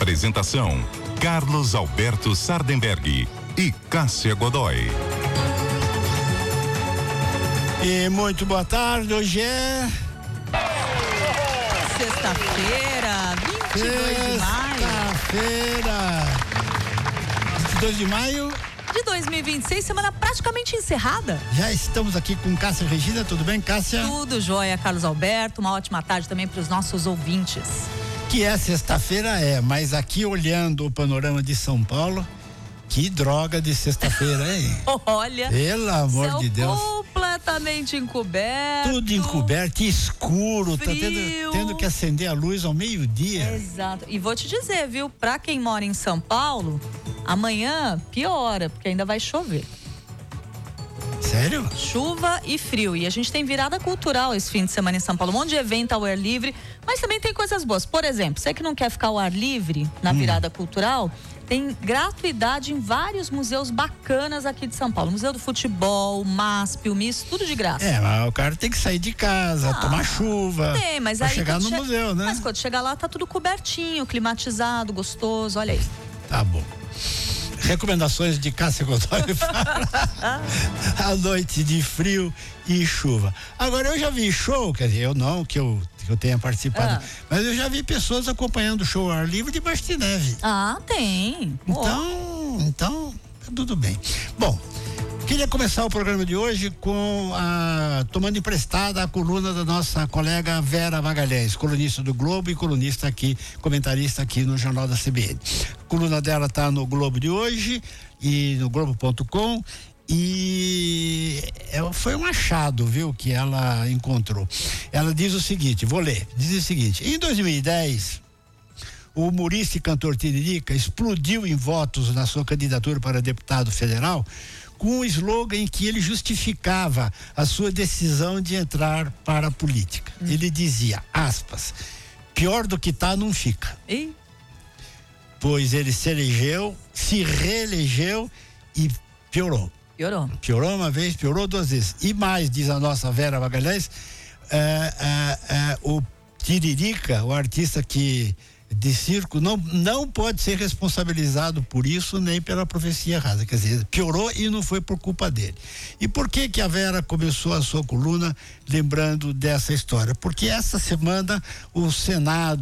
Apresentação: Carlos Alberto Sardenberg e Cássia Godoy. E muito boa tarde, hoje é sexta-feira, 22 de maio. Sexta-feira, 22 de maio de 2026, semana praticamente encerrada. Já estamos aqui com Cássia Regina, tudo bem, Cássia? Tudo jóia, Carlos Alberto, uma ótima tarde também para os nossos ouvintes. Que é sexta-feira, mas aqui olhando o panorama de São Paulo, que droga de sexta-feira, hein? Olha, pelo amor de Deus, completamente encoberto. Tudo encoberto, escuro, frio. Tá tendo que acender a luz ao meio-dia. Exato, e vou te dizer, viu, pra quem mora em São Paulo, amanhã piora, porque ainda vai chover. Sério? Chuva e frio. E a gente tem virada cultural esse fim de semana em São Paulo. Um monte de evento ao ar livre, mas também tem coisas boas. Por exemplo, você que não quer ficar ao ar livre na virada cultural, tem gratuidade em vários museus bacanas aqui de São Paulo. Museu do Futebol, MASP, o MIS, tudo de graça. Mas o cara tem que sair de casa, tomar chuva. Tem, mas pra aí chegar no museu, né? Mas quando chegar lá tá tudo cobertinho, climatizado, gostoso, olha aí. Tá bom. Recomendações de Cássia Godoy para a noite de frio e chuva. Agora, eu já vi show, quer dizer, eu não que eu tenha participado, mas eu já vi pessoas acompanhando o show ao ar livre debaixo de neve. Tem. Então, tudo bem. Bom, queria começar o programa de hoje tomando emprestada a coluna da nossa colega Vera Magalhães, colunista do Globo e colunista aqui, comentarista aqui no Jornal da CBN. A coluna dela está no Globo de hoje e no Globo.com. E foi um achado, viu, que ela encontrou. Ela diz o seguinte, vou ler, diz o seguinte: em 2010, o humorista e cantor Tiririca explodiu em votos na sua candidatura para deputado federal com um slogan em que ele justificava a sua decisão de entrar para a política. Ele dizia, aspas, pior do que tá não fica. Pois ele se reelegeu e piorou. Piorou uma vez, piorou duas vezes. E mais, diz a nossa Vera Magalhães, o Tiririca, o artista de circo, não pode ser responsabilizado por isso nem pela profecia errada. Quer dizer, piorou e não foi por culpa dele. E por que a Vera começou a sua coluna lembrando dessa história? Porque essa semana o Senado